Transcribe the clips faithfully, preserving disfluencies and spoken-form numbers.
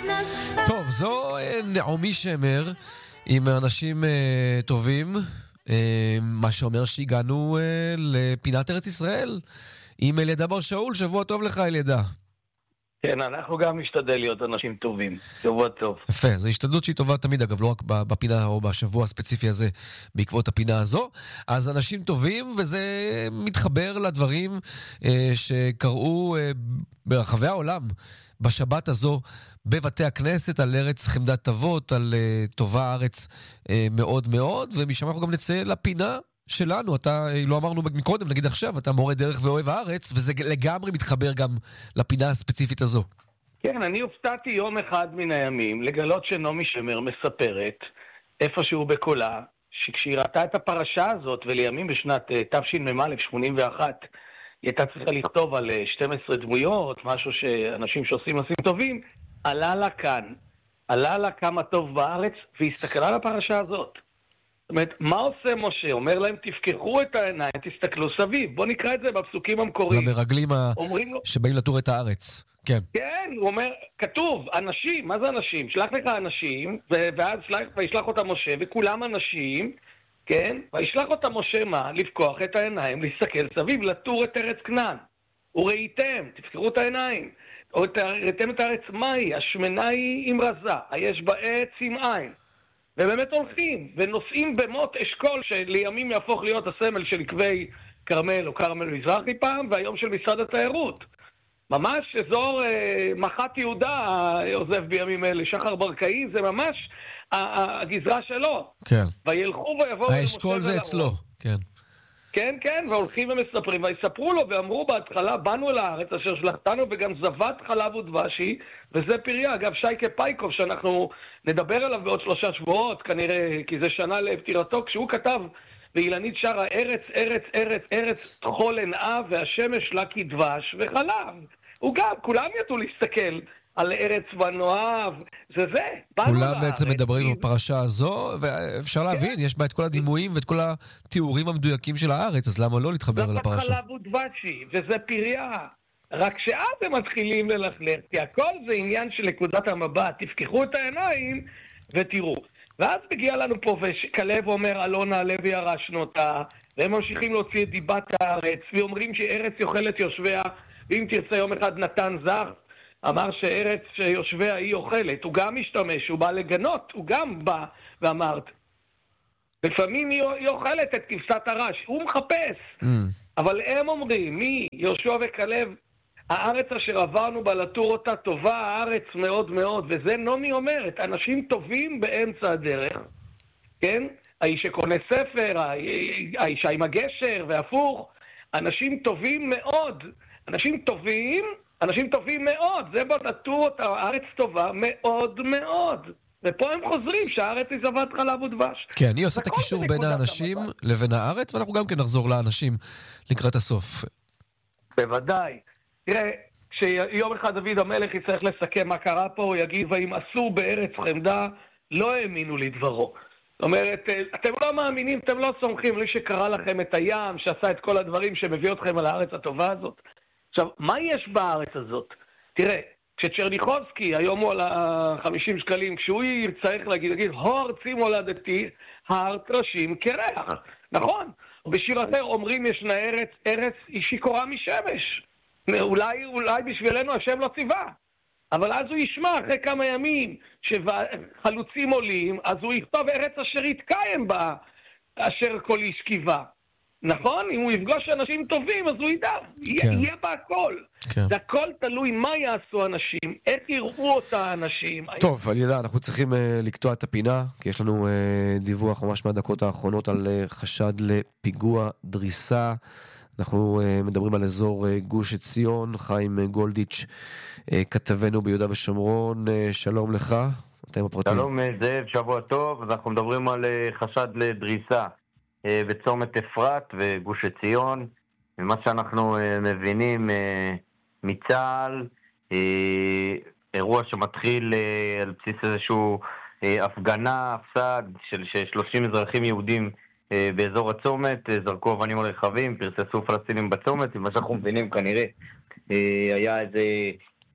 טוב, זו נעמי שמר עם אנשים uh, טובים, uh, מה שאומר שהגענו uh, לפינת ארץ ישראל עם אלידע בר שאול. שבוע טוב לך אלידע. כן, אנחנו גם נשתדל להיות אנשים טובים. שבוע טוב. יפה, זו השתדלות שהיא טובה תמיד, אגב, לא רק בפינה או בשבוע הספציפי הזה, בעקבות הפינה הזו. אז אנשים טובים, וזה מתחבר לדברים אה, שקראו אה, ברחבי העולם בשבת הזו, בבתי הכנסת, על ארץ חמדת אבות, על uh, טובה הארץ uh, מאוד מאוד, ומשם אנחנו גם נצא לפינה שלנו. אתה, לא אמרנו מקודם, נגיד עכשיו, אתה מורה דרך ואוהב הארץ, וזה לגמרי מתחבר גם לפינה הספציפית הזו. כן, אני הופתעתי יום אחד מן הימים לגלות שנעמי שמר מספרת איפשהו בקולה, שכשהיא ראתה את הפרשה הזאת, ולימים בשנת uh, תשמ"א שמונים ואחת, היא הייתה צריכה לכתוב על שתים עשרה דמויות, משהו שאנשים שעושים נושאים טובים, עלה לה כאן, עלה לה כמה טוב בארץ, והסתכלה על הפרשה הזאת. זאת אומרת, מה עושה משה? אומר להם, תפקחו את העיניים, תסתכלו סביב. בוא נקרא את זה בפסוקים המקוריים. למרגלים ה... לו... שבאים לתור את הארץ. כן. כן, הוא אומר, כתוב, אנשים, מה זה אנשים? שלח לך אנשים, ואז שלח, וישלח אותם משה, וכולם אנשים, כן? וישלח אותם משה מה? לפקוח את העיניים, להסתכל סביב, לתור את ארץ כנען. וראיתם, תפקחו את העיניים. או ראיתם את הארץ, מהי? השמנה היא עם רזה, היש בה עץ עם עין. ובאמת הולכים, ונוסעים במות אשכול, שלימים יהפוך להיות הסמל של עקבי קרמל או קרמל מזרחי פעם, והיום של משרד התיירות. ממש אזור אה, מחת יהודה עוזב בימים אלה, שחר ברקאי, זה ממש הגזרה שלו. כן. וילכו ויבואו... האשכול זה אצלו, כן. כן, כן, והולכים ומספרים, ויספרו לו ואמרו בהתחלה, באנו אל הארץ אשר שלחתנו, וגם זבת חלב ודבשי, וזה פריה. אגב, שייקה פייקוב, שאנחנו נדבר עליו בעוד שלושה שבועות, כנראה, כי זה שנה לפטירתו, כשהוא כתב, ואילנית שרה, ארץ, ארץ, ארץ, ארץ, תחול עינה, והשמש לה כדבש וחלב. הוא גם, כולם ידעו להסתכל על ארץ ונואב, זה זה. כולם בעצם מדברים בפרשה הזו, ואפשר להבין, יש בה את כל הדימויים ואת כל התיאורים המדויקים של הארץ, אז למה לא להתחבר לפרשה? זה חלב ודבשי, וזה פריה. רק שאז הם מתחילים ללכלך, כי הכל זה עניין של נקודת המבט. תפקחו את העיניים ותראו. ואז מגיע לנו פה, וכלב אומר, אלונה הלוי ירשנו אותה, והם ממשיכים להוציא את דיבת הארץ, ואומרים שארץ יאכלת יושביה, ואם תרצה יום אחד נתן זר, אמר שארץ שיושביה היא אוכלת, הוא גם משתמש, הוא בא לגנות, הוא גם בא ואמרת, לפעמים היא אוכלת את כבשת הרש, הוא מחפש, mm. אבל הם אומרים, מי, יהושע וכלב, הארץ אשר עברנו בה לתור אותה טובה, הארץ מאוד מאוד, וזה נעמי אומרת, אנשים טובים באמצע הדרך, כן? האיש שקונה ספר, האישה עם הגשר והפוך, אנשים טובים מאוד, אנשים טובים, אנשים טובים מאוד, זה בוא לתור אותה, הארץ טובה מאוד מאוד. ופה הם חוזרים שהארץ היא זבת חלב ודבש. כן, היא עושה את הקישור בין האנשים לבין הארץ, ואנחנו גם כן נחזור לאנשים לקראת הסוף. בוודאי. תראה, כשיום אחד דוד המלך יצטרך לסכם מה קרה פה, הוא יגיד, ואם עשו בארץ חמדה, לא האמינו לדברו. זאת אומרת, אתם לא מאמינים, אתם לא סומכים, לי שקרא לכם את הים, שעשה את כל הדברים שמביא אתכם על הארץ הטובה הזאת. עכשיו, מה יש בארץ הזאת? תראה, כשצ'רניחובסקי, היום הוא על ה-חמישים שקלים, כשהוא צריך להגיד, להגיד, הו ארצי מולדתי, הר טרשים קרח. נכון? בשיר אחר אומרים, ישנה ארץ, ארץ היא שיכורה משמש. אולי, אולי בשבילנו השם לא ציווה. אבל אז הוא ישמע אחרי כמה ימים שחלוצים עולים, אז הוא יכתוב ארץ אשר יתקיים בה, אשר כל איש קיווה. נכון? אם הוא יפגוש אנשים טובים, אז הוא ידע. כן. יהיה בה הכל. כן. זה הכל תלוי מה יעשו אנשים, איך יראו אותה אנשים. טוב, אלידע, אנחנו צריכים uh, לקטוע את הפינה, כי יש לנו uh, דיווח ממש מהדקות האחרונות על uh, חשד לפיגוע דריסה. אנחנו uh, מדברים על אזור uh, גוש עציון, חיים uh, גולדיץ', uh, כתבנו ביהודה ושומרון. Uh, שלום לך, אתם הפרטים. שלום זאב, שבוע טוב. אז אנחנו מדברים על uh, חשד לדריסה. בצומת אפרת וגוש עציון, ומה שאנחנו מבינים מצה"ל, אירוע שמתחיל על בסיס איזשהו הפגנה, הפסד של שלושים אזרחים יהודים באזור הצומת, זרקו אבנים על רכבים, פרססו פלסטינים בצומת, ומה שאנחנו מבינים כנראה היה איזה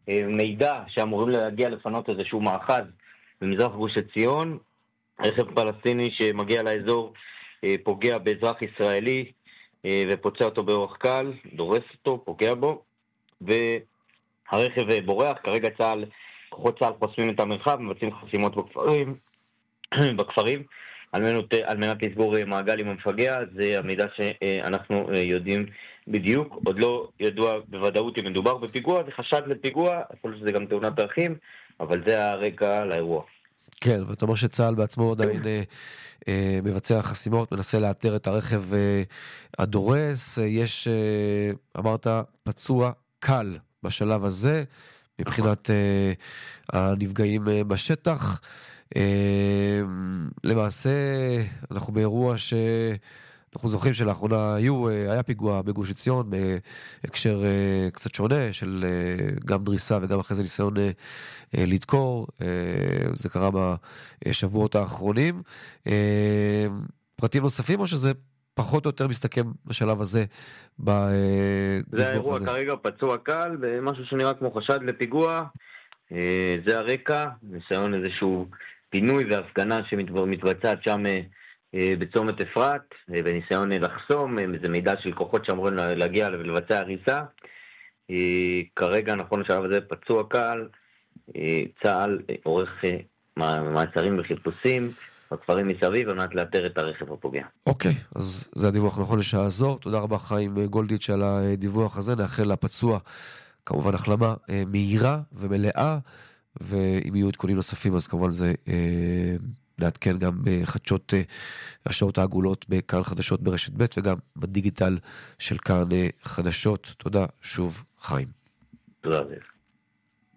מידע שאמורים להגיע לפנות איזשהו מאחז במזרח גוש עציון. רכב פלסטיני שמגיע לאזור פוגע באזרח ישראלי ופוצע אותו באורח קל, דורס אותו, פוגע בו, והרכב בורח. כרגע צה"ל, כוחות צה"ל חוסמים את המרחב, מבצעים חסימות בכפרים, בכפרים על מנת, על מנת לסגור מעגל עם המפגע. זה המידע שאנחנו יודעים בדיוק. עוד לא ידוע בוודאות אם מדובר בפיגוע, זה חשד לפיגוע, יכול להיות שזה גם תאונת דרכים, אבל זה הרקע לאירוע. כן, ואתה אומר שצה"ל בעצמו עדיין אה, אה, מבצע חסימות, מנסה לאתר את הרכב אה, הדורס. יש, אה, אמרת, פצוע קל בשלב הזה, מבחינת אה, הנפגעים אה, בשטח. אה, למעשה, אנחנו באירוע ש... אנחנו זוכרים שלאחרונה היו, היה פיגוע בגוש עציון בהקשר קצת שונה של גם דריסה וגם אחרי זה ניסיון לדקור. זה קרה בשבועות האחרונים. פרטים נוספים או שזה פחות או יותר מסתכם בשלב הזה? זה האירוע כרגע פצוע קל ומשהו שנראה כמו חשד לפיגוע. זה הרקע, ניסיון איזשהו פינוי והפגנה שמתבצעת שם בצומת אפרת, בניסיון לחסום. זה מידע של כוחות שאמורים להגיע ולבצע הריסה. כרגע, נכון לשלב הזה, פצוע קל, צה"ל עורך מעצרים וחיפושים בכפרים מסביב, על מנת לאתר את הרכב הפוגע. אוקיי, אז זה הדיווח נכון לשעה זו. תודה רבה חיים גולדיץ' על הדיווח הזה. נאחל לפצוע כמובן החלמה מהירה ומלאה, ואם יהיו עדכונים נוספים אז כמובן זה לעדכן גם בחדשות השעות העגולות בכאן חדשות ברשת ב' וגם בדיגיטל של כאן חדשות. תודה שוב חיים. תודה רבה.